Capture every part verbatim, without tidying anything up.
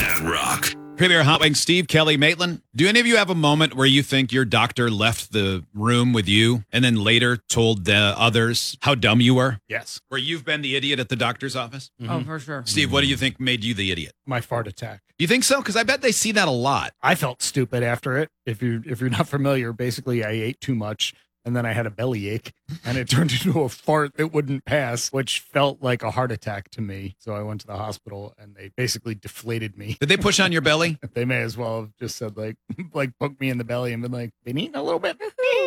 That rock. Premier Hot Wings, Steve, Kelly, Maitland. Do any of you have a moment where you think your doctor left the room with you and then later told the others how dumb you were? Yes. Where you've been the idiot at the doctor's office? Mm-hmm. Oh, for sure. Steve, what do you think made you the idiot? My fart attack. You think so? Because I bet they see that a lot. I felt stupid after it. If you if you're not familiar, basically I ate too much and then I had a bellyache and it turned into a fart that wouldn't pass, which felt like a heart attack to me. So I went to the hospital and they basically deflated me. Did they push on your belly? They may as well have just said like like poke me in the belly and been like, been eating a little bit.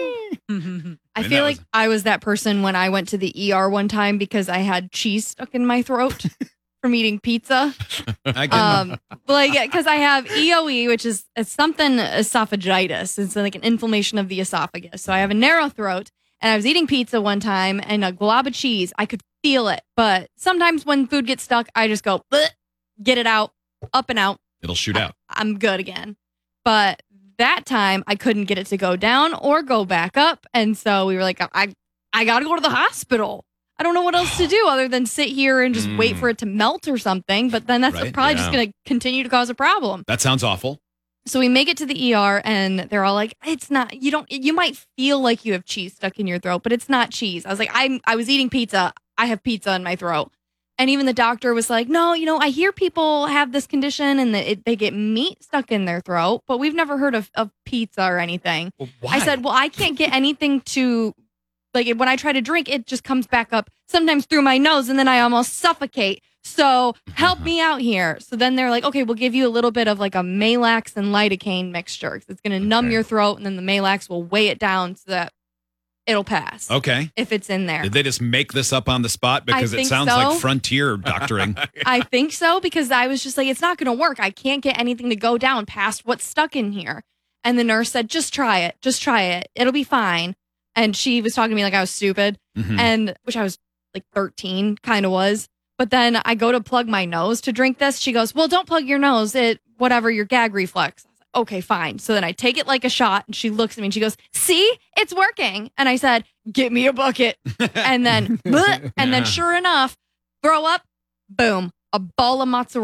I And feel that like was- I was that person when I went to the E R one time because I had cheese stuck in my throat from eating pizza. I can. Um, like because I have E O E, which is it's something esophagitis. It's like an inflammation of the esophagus. So I have a narrow throat, and I was eating pizza one time, and a glob of cheese. I could feel it, but sometimes when food gets stuck, I just go "Bleh," get it out, up and out. It'll shoot out. I'm good again. But that time I couldn't get it to go down or go back up. And so we were like, I, I got to go to the hospital. I don't know what else to do other than sit here and just wait for it to melt or something. But then that's Right, probably yeah. just going to continue to cause a problem. That sounds awful. So we make it to the E R and they're all like, it's not, you don't, you might feel like you have cheese stuck in your throat, but it's not cheese. I was like, I'm, I was eating pizza. I have pizza in my throat. And even the doctor was like, no, you know, I hear people have this condition and that it, they get meat stuck in their throat, but we've never heard of, of pizza or anything. Well, I said, well, I can't get anything to, like, when I try to drink, it just comes back up sometimes through my nose and then I almost suffocate. So help me out here. So then they're like, okay, we'll give you a little bit of like a Malax and lidocaine mixture. It's going to numb Okay. your throat and then the Malax will weigh it down so that it'll pass Okay. if it's in there. Did they just make this up on the spot? Because it think sounds so. like frontier doctoring. I think so because I was just like, it's not going to work. I can't get anything to go down past what's stuck in here. And the nurse said, just try it. Just try it. It'll be fine. And she was talking to me like I was stupid, Mhm. and which I was like thirteen, kind of was. But then I go to plug my nose to drink this. She goes, well, don't plug your nose. It, whatever, your gag reflex. I was like, okay, fine. So then I take it like a shot and she looks at me and she goes, see, it's working. And I said, get me a bucket. And then, bleh, and then sure enough, throw up, boom, a ball of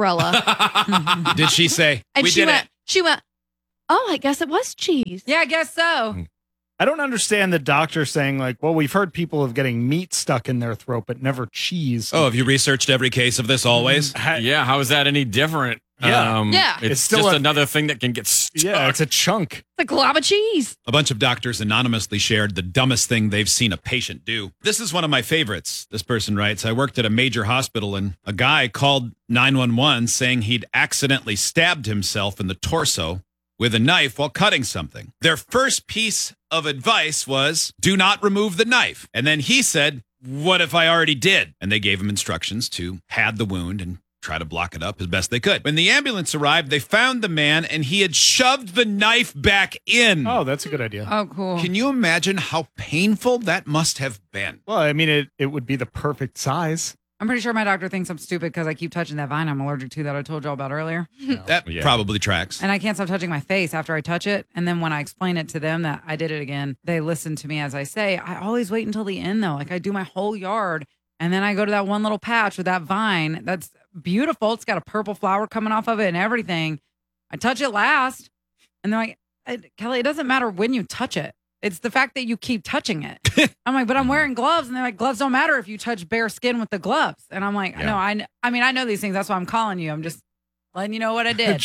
mozzarella. Did she say, And we she did went, it? she went, oh, I guess it was cheese. Yeah, I guess so. I don't understand the doctor saying like, well, we've heard people of getting meat stuck in their throat, but never cheese. Oh, have you researched every case of this always? Ha- Yeah, how is that any different? Yeah. Um, Yeah. It's, It's still just a- another thing that can get stuck. yeah, it's a chunk. It's a glob of cheese. A bunch of doctors anonymously shared the dumbest thing they've seen a patient do. This is one of my favorites. This person writes, I worked at a major hospital and a guy called nine one one saying he'd accidentally stabbed himself in the torso with a knife while cutting something. Their first piece of advice was, do not remove the knife. And then he said, what if I already did? And they gave him instructions to pad the wound and try to block it up as best they could. When the ambulance arrived, they found the man and he had shoved the knife back in. Oh, that's a good idea. Oh, cool. Can you imagine how painful that must have been? Well, I mean, it, it would be the perfect size. I'm pretty sure my doctor thinks I'm stupid because I keep touching that vine I'm allergic to that I told y'all about earlier. That Yeah. probably tracks. And I can't stop touching my face after I touch it. And then when I explain it to them that I did it again, they listen to me as I say. I always wait until the end though. Like I do my whole yard and then I go to that one little patch with that vine. That's beautiful. It's got a purple flower coming off of it and everything. I touch it last. And they're like, "Uh, Kelly, it doesn't matter when you touch it. It's the fact that you keep touching it. I'm like, but I'm wearing gloves. And they're like, gloves don't matter if you touch bare skin with the gloves. And I'm like, Yeah. no, I, kn- I mean, I know these things. That's why I'm calling you. I'm just letting you know what I did.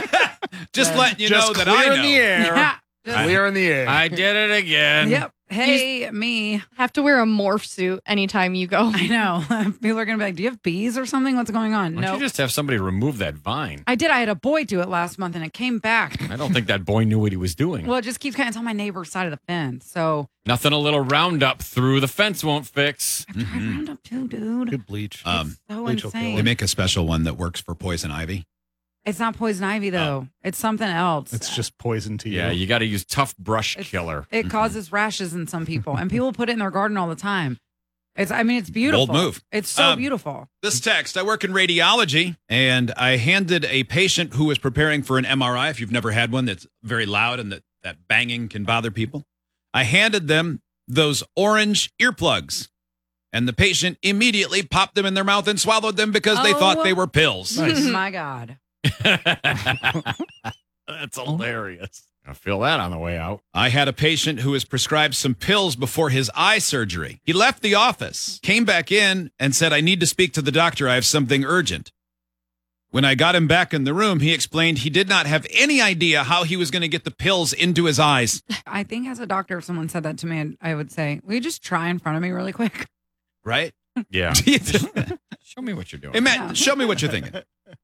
Just Uh, letting you Just know that clear I know. in the air. Yeah. Just- Clear in the air. I did it again. Yep. Hey, me. Have to wear a morph suit anytime you go. I know. People are going to be like, do you have bees or something? What's going on? Why don't No. you just have somebody remove that vine? I did. I had a boy do it last month and it came back. I don't think that boy knew what he was doing. Well, it just keeps kind of, it's on my neighbor's side of the fence. So Nothing a little Roundup through the fence won't fix. I've tried Roundup too, dude. Good bleach. Um, So bleach will kill insane. they make a special one that works for poison ivy. It's not poison ivy though. It's something else. it's just poison to you. Yeah, you got to use tough brush It's- killer. It causes rashes in some people, and people put it in their garden all the time. It's, I mean, it's beautiful. Bold move. It's so Um, beautiful. This text, I work in radiology, and I handed a patient who was preparing for an M R I, if you've never had one that's very loud and that, that banging can bother people, I handed them those orange earplugs. And the patient immediately popped them in their mouth and swallowed them because they Oh. thought they were pills. Nice. My God. That's hilarious. I feel that on the way out. I had a patient who was prescribed some pills before his eye surgery. He left the office, came back in, and said, I need to speak to the doctor. I have something urgent. When I got him back in the room, he explained he did not have any idea how he was going to get the pills into his eyes. I think as a doctor, if someone said that to me, I would say, will you just try in front of me really quick? Right? Yeah. Show me what you're doing. Hey, Matt, Yeah. show me what you're thinking.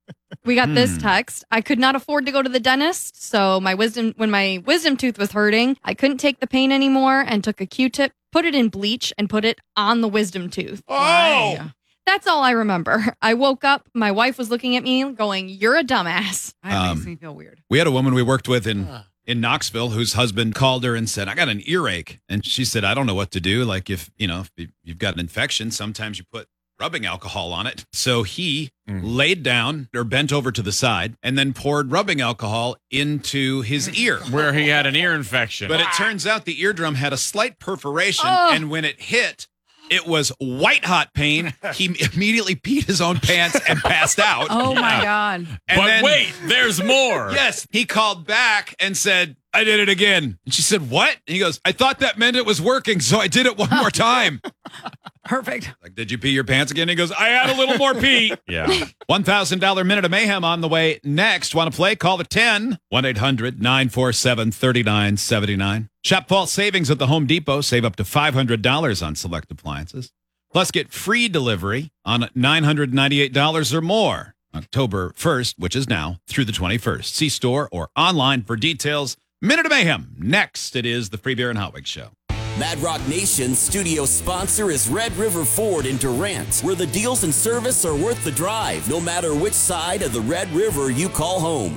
We got this Hmm. text. I could not afford to go to the dentist, so my wisdom when my wisdom tooth was hurting, I couldn't take the pain anymore and took a Q-tip, put it in bleach, and put it on the wisdom tooth. Why? That's all I remember. I woke up, my wife was looking at me going, "You're a dumbass." That Um, makes me feel weird. We had a woman we worked with in, in Knoxville whose husband called her and said, I got an earache. And she said, I don't know what to do. Like if, you know, if you've got an infection, sometimes you put rubbing alcohol on it. So he Mm. laid down or bent over to the side and then poured rubbing alcohol into his ear. Where he had an ear infection. But it turns out the eardrum had a slight perforation, Oh. and when it hit, it was white hot pain. He immediately peed his own pants and passed out. Oh my Yeah. God. And but then- wait, there's more. Yes, he called back and said, I did it again. And she said, what? And he goes, I thought that meant it was working, so I did it one more time. Perfect. Like, did you pee your pants again? He goes, I had a little more pee. Yeah. one thousand dollars Minute of Mayhem on the way next. Want to play? Call the ten, one eight hundred nine four seven three nine seven nine. Shop fall savings at the Home Depot. Save up to five hundred dollars on select appliances. Plus, get free delivery on nine hundred ninety-eight dollars or more. October first, which is now, through the twenty-first. See store or online for details. Minute of Mayhem. Next, it is the Free Beer and Hot Wings Show. Mad Rock Nation's studio sponsor is Red River Ford in Durant, where the deals and service are worth the drive, no matter which side of the Red River you call home.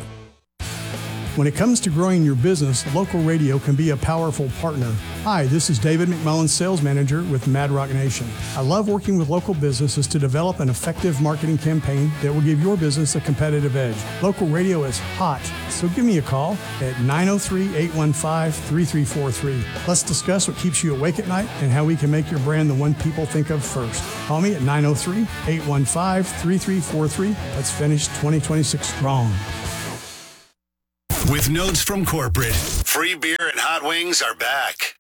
When it comes to growing your business, local radio can be a powerful partner. Hi, this is David McMullen, Sales Manager with Mad Rock Nation. I love working with local businesses to develop an effective marketing campaign that will give your business a competitive edge. Local radio is hot, so give me a call at nine oh three, eight one five, three three four three. Let's discuss what keeps you awake at night and how we can make your brand the one people think of first. Call me at nine oh three, eight one five, three three four three. Let's finish twenty twenty-six strong. With notes from corporate, Free Beer and Hot Wings are back.